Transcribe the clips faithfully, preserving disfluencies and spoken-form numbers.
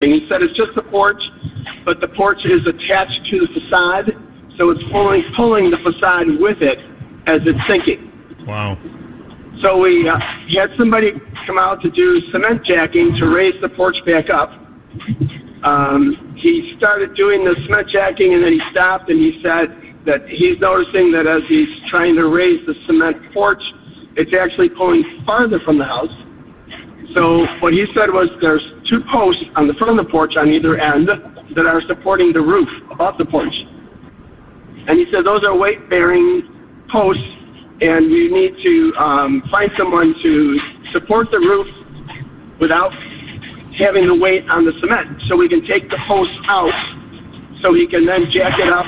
And he said it's just the porch, but the porch is attached to the facade, so it's pulling, pulling the facade with it as it's sinking. Wow. So we uh, had somebody come out to do cement jacking to raise the porch back up. Um, he started doing the cement jacking, and then he stopped, and he said that he's noticing that as he's trying to raise the cement porch, it's actually pulling farther from the house. So what he said was there's two posts on the front of the porch on either end that are supporting the roof above the porch. And he said those are weight-bearing posts, and we need to um, find someone to support the roof without having the weight on the cement, so we can take the posts out, so he can then jack it up,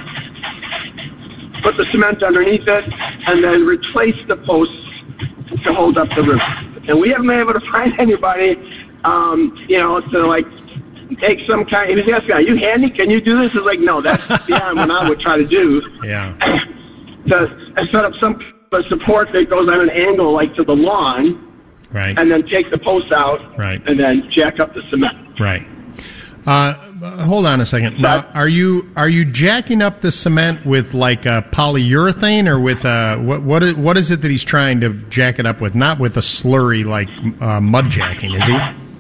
put the cement underneath it, and then replace the posts to hold up the roof. And we haven't been able to find anybody, um, you know, to like take some kind. He was asking, "Are you handy? Can you do this?" It's like, no, that's beyond what I would try to do. Yeah. To set up some support that goes on an angle, like to the lawn. Right. And then take the posts out. Right. And then jack up the cement. Right. Uh, hold on a second. Now, are you are you jacking up the cement with like a polyurethane, or with a what what is, what is it that he's trying to jack it up with? Not with a slurry like uh, mud jacking, is he?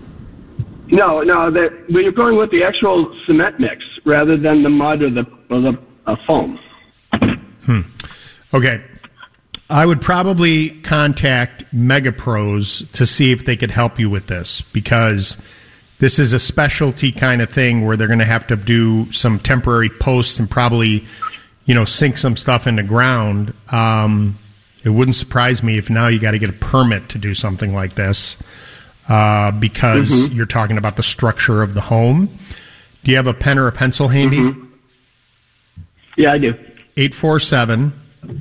No, no. That we're going with the actual cement mix rather than the mud or the or the uh, foam. Hmm. Okay. I would probably contact MegaPros to see if they could help you with this, because this is a specialty kind of thing where they're going to have to do some temporary posts and probably, you know, sink some stuff in the ground. Um, it wouldn't surprise me if now you got to get a permit to do something like this, uh, because mm-hmm. you're talking about the structure of the home. Do you have a pen or a pencil handy? Mm-hmm. Yeah, I do. eight four seven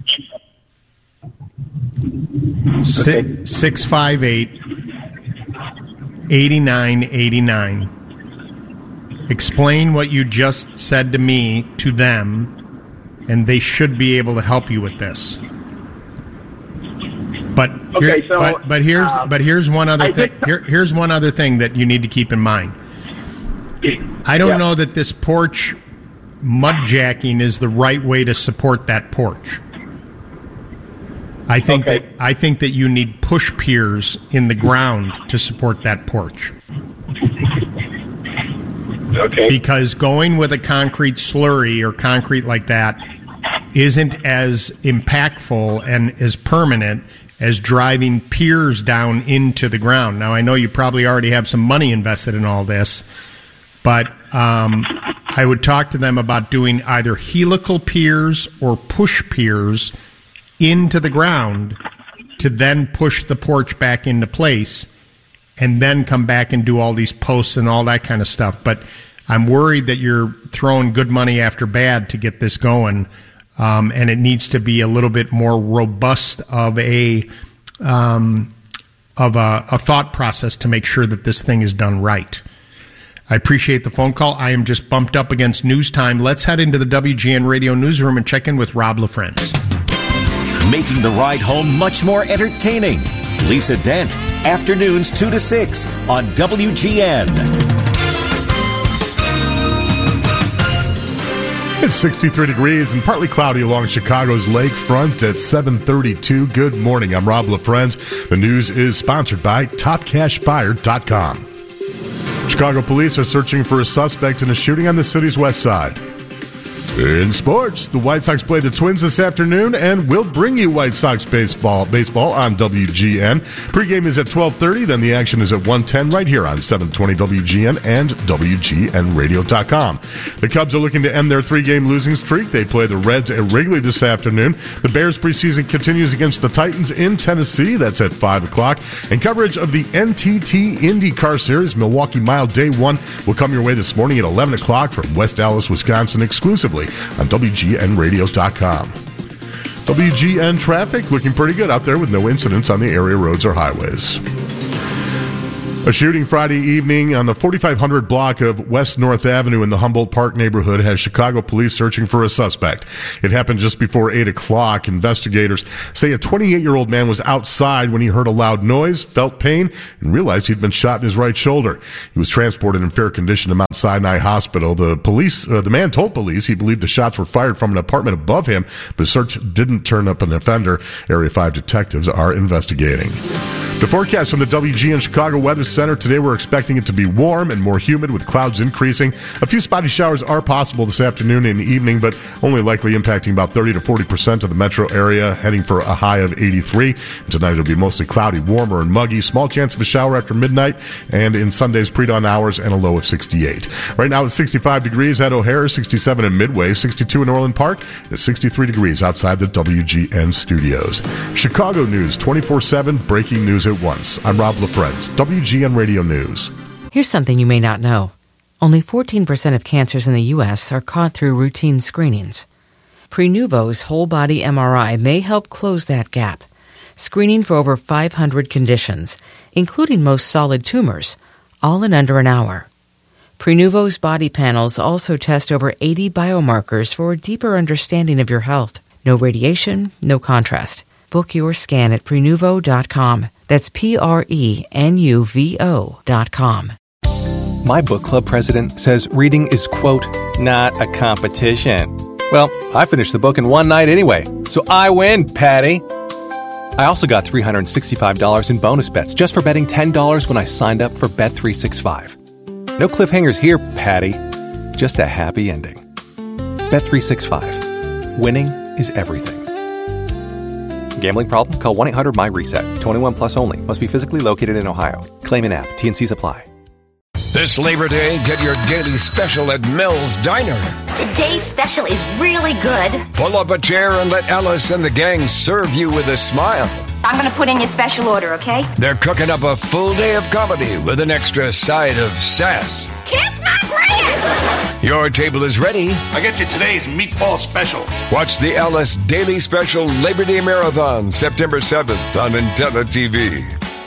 Okay. six five eight, eight nine eight nine. Explain what you just said to me to them, and they should be able to help you with this. But here, okay, so, but, but here's uh, but here's one other I thing. think- Here, here's one other thing that you need to keep in mind. I don't Yeah. know that this porch mud jacking is the right way to support that porch. I think Okay. that I think that you need push piers in the ground to support that porch. Okay. Because going with a concrete slurry or concrete like that isn't as impactful and as permanent as driving piers down into the ground. Now, I know you probably already have some money invested in all this, but um, I would talk to them about doing either helical piers or push piers into the ground to then push the porch back into place and then come back and do all these posts and all that kind of stuff. But I'm worried that you're throwing good money after bad to get this going, um, and it needs to be a little bit more robust of a um, of a, a thought process to make sure that this thing is done right. I appreciate the phone call. I am just bumped up against news time. Let's head into the W G N Radio newsroom and check in with Rob LaFrance. Making the ride home much more entertaining. Lisa Dent, afternoons two to six on W G N. It's sixty-three degrees and partly cloudy along Chicago's lakefront at seven thirty-two. Good morning. I'm Rob LaFrance. The news is sponsored by top cash buyer dot com. Chicago police are searching for a suspect in a shooting on the city's west side. In sports, the White Sox play the Twins this afternoon, and we'll bring you White Sox baseball baseball on W G N. Pregame is at twelve thirty, then the action is at one ten right here on seven twenty W G N and W G N radio dot com. The Cubs are looking to end their three-game losing streak. They play the Reds at Wrigley this afternoon. The Bears preseason continues against the Titans in Tennessee. That's at five o'clock. And coverage of the N T T IndyCar Series Milwaukee Mile Day one will come your way this morning at eleven o'clock from West Allis, Wisconsin, exclusively on W G N radio dot com. W G N traffic looking pretty good out there with no incidents on the area roads or highways. A shooting Friday evening on the forty-five hundred block of West North Avenue in the Humboldt Park neighborhood has Chicago police searching for a suspect. It happened just before eight o'clock. Investigators say a twenty-eight-year-old man was outside when he heard a loud noise, felt pain, and realized he'd been shot in his right shoulder. He was transported in fair condition to Mount Sinai Hospital. The police, uh, the man told police he believed the shots were fired from an apartment above him. The search didn't turn up an offender. Area five detectives are investigating. The forecast from the W G N Chicago Weather Center. Today we're expecting it to be warm and more humid with clouds increasing. A few spotty showers are possible this afternoon and evening, but only likely impacting about thirty to forty percent of the metro area, heading for a high of eighty-three. And tonight it'll be mostly cloudy, warmer, and muggy. Small chance of a shower after midnight, and in Sunday's pre-dawn hours, and a low of sixty-eight. Right now it's sixty-five degrees at O'Hare, sixty-seven in Midway, sixty-two in Orland Park, and sixty-three degrees outside the W G N studios. Chicago News twenty-four seven, breaking news at once. I'm Rob LaFrentz, W G N Radio News. Here's something you may not know. Only fourteen percent of cancers in the U S are caught through routine screenings. Prenuvo's whole-body M R I may help close that gap, screening for over five hundred conditions, including most solid tumors, all in under an hour. Prenuvo's body panels also test over eighty biomarkers for a deeper understanding of your health. No radiation, no contrast. Book your scan at Prenuvo dot com. That's P R E N U V O dot com. My book club president says reading is, quote, not a competition. Well, I finished the book in one night anyway, so I win, Patty. I also got three hundred sixty-five dollars in bonus bets just for betting ten dollars when I signed up for Bet three sixty-five. No cliffhangers here, Patty. Just a happy ending. Bet three sixty-five. Winning is everything. Gambling problem? Call one eight hundred my reset. twenty-one plus only. Must be physically located in Ohio. Claim an app. T and C's apply. This Labor Day, get your daily special at Mel's Diner. Today's special is really good. Pull up a chair and let Alice and the gang serve you with a smile. I'm going to put in your special order, okay? They're cooking up a full day of comedy with an extra side of sass. Kiss my grits! Your table is ready. I get you today's meatball special. Watch the Alice Daily Special Labor Day Marathon, September seventh on Intella T V.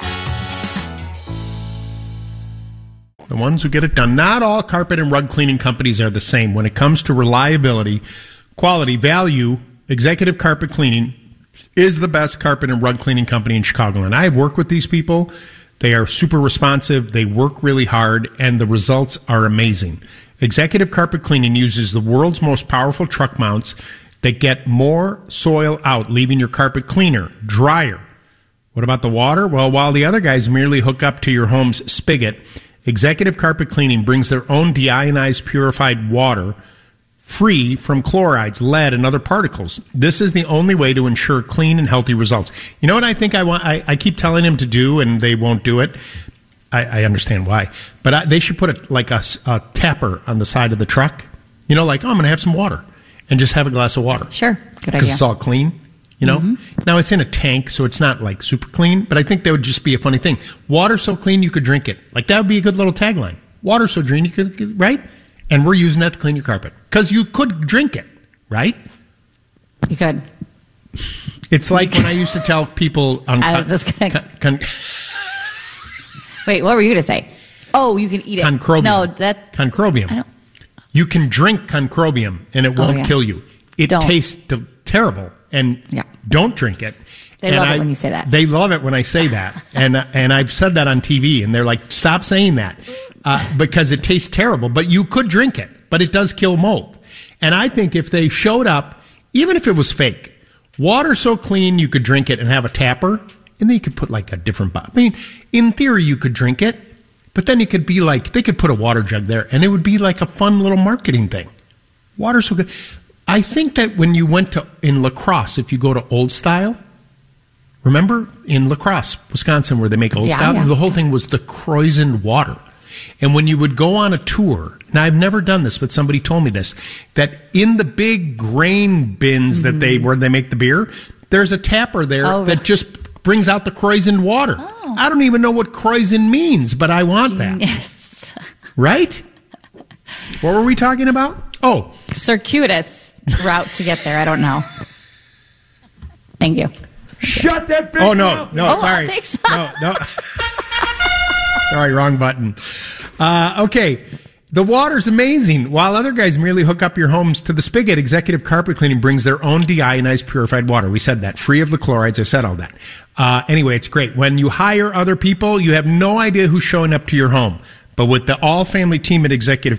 The ones who get it done. Not all carpet and rug cleaning companies are the same. When it comes to reliability, quality, value, Executive Carpet Cleaning is the best carpet and rug cleaning company in Chicagoland. I have worked with these people. They are super responsive. They work really hard, and the results are amazing. Executive Carpet Cleaning uses the world's most powerful truck mounts that get more soil out, leaving your carpet cleaner, drier. What about the water? Well, while the other guys merely hook up to your home's spigot, Executive Carpet Cleaning brings their own deionized purified water free from chlorides, lead, and other particles. This is the only way to ensure clean and healthy results. You know what I think I want? I, I keep telling them to do, and they won't do it. I, I understand why. But I, they should put a, like a, a tapper on the side of the truck. You know, like, oh, I'm going to have some water. And just have a glass of water. Sure. Good idea. Because it's all clean. You know? Mm-hmm. Now, it's in a tank, so it's not, like, super clean. But I think that would just be a funny thing. Water so clean you could drink it. Like, that would be a good little tagline. Water so clean you could, right? And we're using that to clean your carpet. Because you could drink it, right? You could. It's like when I used to tell people on... I was just gonna... Con, con, Wait, what were you going to say? Oh, you can eat it. Concrobium. No, that... Concrobium. I don't... You can drink concrobium, and it won't oh, yeah. kill you. It don't. tastes de- terrible, and yeah. don't drink it. They and love I, it when you say that. They love it when I say that, and uh, and I've said that on T V, and they're like, "Stop saying that," uh, because it tastes terrible. But you could drink it, but it does kill mold. And I think if they showed up, even if it was fake, water so clean you could drink it and have a tapper, and then you could put like a different bottle. I mean, in theory, you could drink it, but then it could be like they could put a water jug there, and it would be like a fun little marketing thing. Water so good. I think that when you went to in La Crosse, if you go to Old Style. Remember in La Crosse, Wisconsin, where they make Old yeah, Style? Yeah. The whole thing was the Croissant water. And when you would go on a tour, now I've never done this, but somebody told me this, that in the big grain bins mm-hmm. that they where they make the beer, there's a tapper there oh, that just brings out the Croissant water. Oh. I don't even know what Croissant means, but I want Genius. that. Right? What were we talking about? Oh. Circuitous route to get there. I don't know. Thank you. Shut that bitch Oh, no. out. No, oh, sorry. Thanks. No, no. Sorry, wrong button. Uh, okay. The water's amazing. While other guys merely hook up your homes to the spigot, Executive Carpet Cleaning brings their own deionized purified water. We said that. Free of the chlorides. I said all that. Uh, anyway, it's great. When you hire other people, you have no idea who's showing up to your home. But with the all-family team at Executive